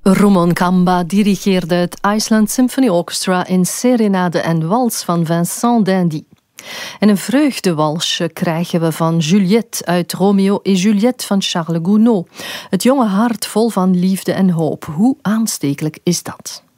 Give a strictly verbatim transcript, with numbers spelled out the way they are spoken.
Rumon Kamba dirigeerde het Iceland Symphony Orchestra in Serenade en Wals van Vincent d'Indy. En een vreugdewalsje krijgen we van Juliette uit Romeo et Juliette van Charles Gounod. Het jonge hart vol van liefde en hoop. Hoe aanstekelijk is dat?